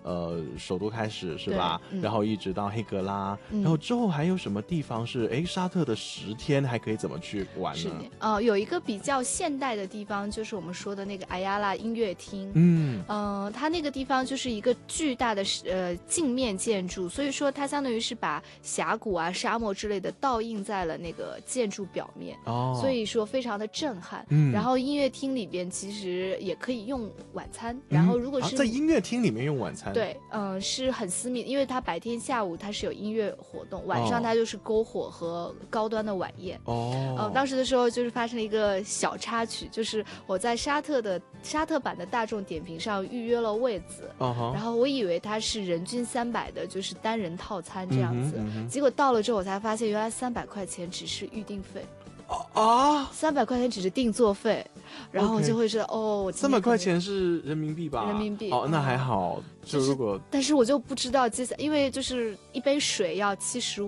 首都开始是吧？然后一直到黑格拉，然后之后还有什么地方是沙特的10天还可以怎么去玩呢？ 是的，有一个比较现代的地方，就是我们说的那个艾亚拉音乐厅。它那个地方就是一个巨大的镜面建筑，所以说它相当于是把峡谷啊、沙漠之类的倒映在了那个建筑表面，所以说非常的震撼。然后音乐厅里边其实也可以用晚餐，然后如果是在音乐厅里面用晚餐， 对，是很私密，因为它白天下午它是有音乐活动，晚上它就是篝火和高端的晚宴。当时的时候就是发生了一个小插曲，就是我在沙特版的大众点评上预约了位子，然后我以为它是人均300的，就是单人套餐这样子，结果到了之后我才发现，原来300块钱只是预定费。300块钱只是定座费，然后我就会说 300块钱是人民币吧？ 人民币那还好。就如果但是我就不知道接下来，因为就是一杯水要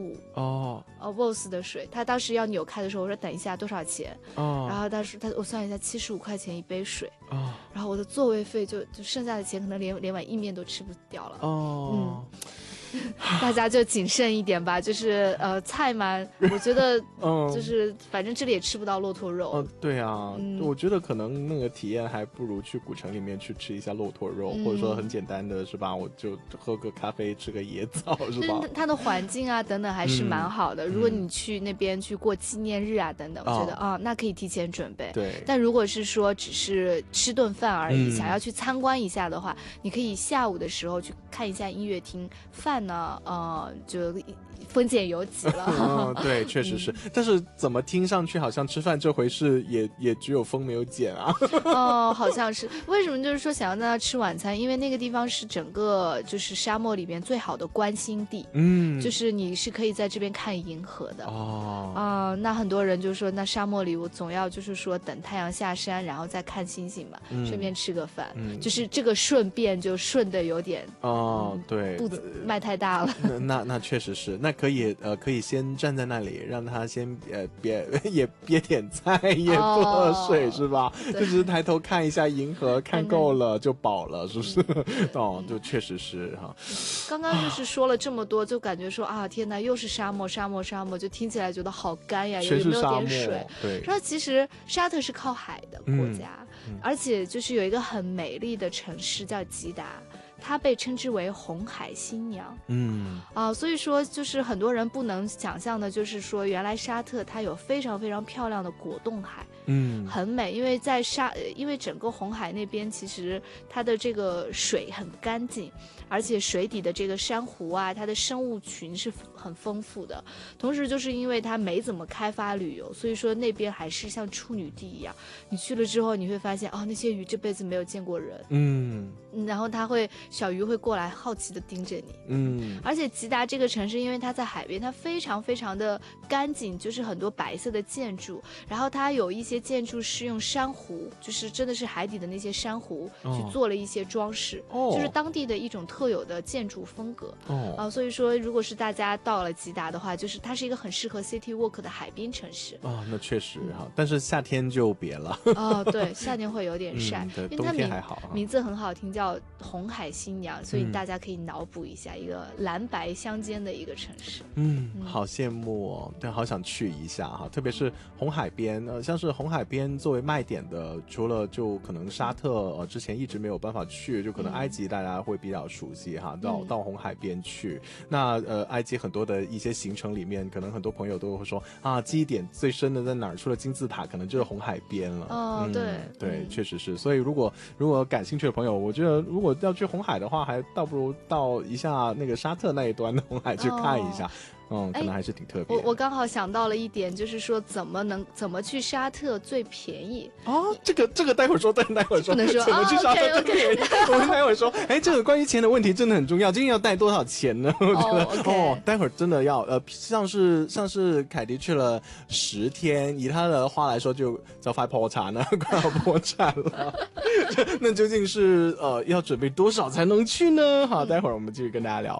75，Boss 的水，他当时要扭开的时候，我说等一下多少钱？然后我算一下75块钱一杯水，然后我的座位费就剩下的钱可能连碗意面都吃不掉了。大家就谨慎一点吧，就是菜嘛，我觉得就是反正这里也吃不到骆驼肉。 对啊，我觉得可能那个体验还不如去古城里面去吃一下骆驼肉，或者说很简单的是吧？我就喝个咖啡，吃个椰枣是吧？ 它的环境啊等等还是蛮好的。如果你去那边去过纪念日啊等等，我觉得那可以提前准备。 对。 但如果是说只是吃顿饭而已，想要去参观一下的话，你可以下午的时候去看一下音乐厅，饭呢就丰俭由己了。 对，确实是。但是怎么听上去好像吃饭这回事也只有丰没有俭啊？ 好像是。为什么就是说想要在那吃晚餐？因为那个地方是整个就是沙漠里面最好的观星地。就是你是可以在这边看银河的。那很多人就说，那沙漠里我总要就是说等太阳下山，然后再看星星嘛，顺便吃个饭。就是这个顺便就顺的有点对， 步子迈太大了。 那确实是。那可以先站在那里，让他先别点菜，也不喝水，是吧？就只是抬头看一下银河，看够了就饱了，是不是？就确实是哈。 刚刚就是说了这么多，就感觉说天哪，又是沙漠，就听起来觉得好干呀，有没有点水？ 对。 然后其实沙特是靠海的国家，而且就是有一个很美丽的城市叫吉达。它被称之为红海新娘。所以说就是很多人不能想象的，就是说原来沙特它有非常非常漂亮的果冻海。很美，因为整个红海那边其实它的这个水很干净，而且水底的这个珊瑚啊，它的生物群是很丰富的。同时就是因为它没怎么开发旅游，所以说那边还是像处女地一样。你去了之后你会发现那些鱼这辈子没有见过人。然后小鱼会过来好奇的盯着你。而且吉达这个城市因为它在海边，它非常非常的干净，就是很多白色的建筑，然后它有一些建筑是用珊瑚，就是真的是海底的那些珊瑚去做了一些装饰。就是当地的一种特有的建筑风格。所以说如果是大家到了吉达的话，就是它是一个很适合 city walk 的海滨城市。 那确实但是夏天就别了。 对，夏天会有点晒。因为它冬天还好。 名字很好听，叫红海新娘，所以大家可以脑补一下一个蓝白相间的一个城市。 好羡慕哦，但好想去一下哈，特别是红海边。像是红海边作为卖点的，除了就可能沙特之前一直没有办法去，就可能埃及大家会比较熟悉哈，到红海边去。那埃及很多的一些行程里面，可能很多朋友都会说记忆点最深的在哪儿？除了金字塔，可能就是红海边了。对，确实是。所以如果感兴趣的朋友，我觉得如果要去红海的话，还倒不如到一下那个沙特那一端的红海去看一下。可能还是挺特别。 我刚好想到了一点，就是说怎么去沙特最便宜。 这个待会儿说，待会儿说。 不能说怎么去沙特最便宜？我们待会儿说。这个关于钱的问题真的很重要，今天要带多少钱呢？我觉得待会儿真的要像是凯迪去了10天，以他的话来说就快破產了，快要破產了。那究竟是要準備多少才能去呢？好，待會兒我們繼續跟大家聊。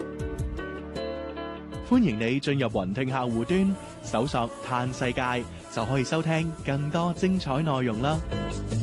歡迎你進入雲聽客戶端，搜索嘆世界就可以收聽更多精彩內容啦。